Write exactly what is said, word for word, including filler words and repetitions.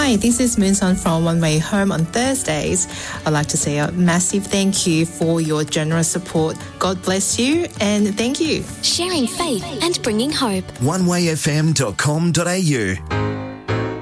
Hi, this is Moonson from One Way Home on Thursdays. I'd like to say a massive thank you for your generous support. God bless you and thank you. Sharing faith and bringing hope. one way f m dot com dot a u